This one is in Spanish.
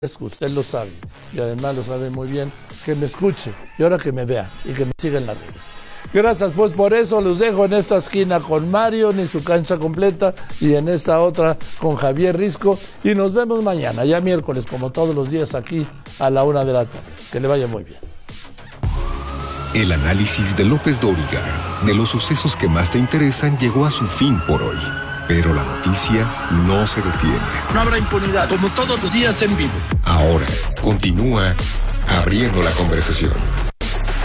usted lo sabe, y además lo sabe muy bien, que me escuche y ahora que me vea y que me siga en las redes. Gracias pues por eso, los dejo en esta esquina con Mario, ni su cancha completa, y en esta otra con Javier Risco, y nos vemos mañana, ya miércoles, como todos los días aquí a la 1 de la tarde. Que le vaya muy bien. El análisis de López Dóriga de los sucesos que más te interesan llegó a su fin por hoy. Pero la noticia no se detiene. No habrá impunidad, como todos los días en vivo. Ahora continúa abriendo la conversación.